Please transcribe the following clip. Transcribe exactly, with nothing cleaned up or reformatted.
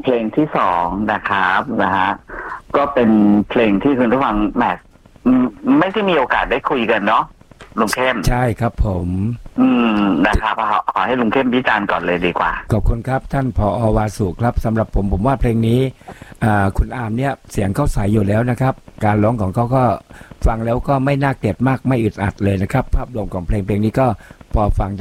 เพลงที่สองนะครับนะฮะก็เป็นเพลงที่คุณผู้ฟังแหมไม่ได้มีโอกาสได้คุยกันเนาะลุงเข้มใช่ครับผมอืมนะครับขอขอให้ลุงเข้มวิจารณ์ก่อนเลยดีกว่าขอบคุณครับท่านผอ.วาสุครับสำหรับผมผมว่าเพลงนี้คุณอาร์มเนี่ยเสียงเขาใสอยู่แล้วนะครับการร้องของเขาก็ฟังแล้วก็ไม่น่าเกลียดมากไม่อึดอัดเลยนะครับภาพรวมของเพลงเพลงนี้ก็พอฟัง